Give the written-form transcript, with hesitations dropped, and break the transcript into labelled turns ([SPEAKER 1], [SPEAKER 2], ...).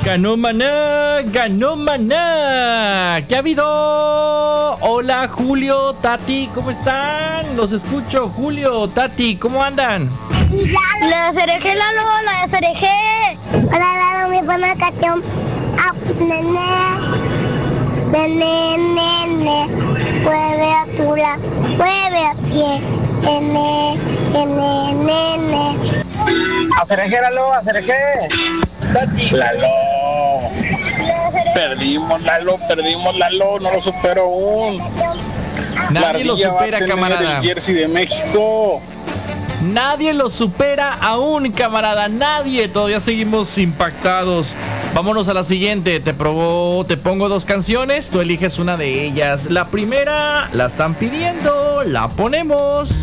[SPEAKER 1] Ganó Maná, ganó Maná. ¿Qué ha habido? Hola Julio, Tati, ¿cómo están? Los escucho, Julio, Tati, ¿cómo andan?
[SPEAKER 2] La cereje, Lalo, la cereje. Hola, Lalo, mi buena canción. Nene, mueve a tula, mueve a pie. Nene.
[SPEAKER 3] Acereje, Lalo, acereje. Lalo. Perdimos, Lalo, no lo supero aún.
[SPEAKER 1] Nadie lo supera, camarada.
[SPEAKER 3] El jersey de México.
[SPEAKER 1] Nadie lo supera aún, camarada. Nadie. Todavía seguimos impactados. Vámonos a la siguiente. Te pongo dos canciones. Tú eliges una de ellas. La primera la están pidiendo. La ponemos.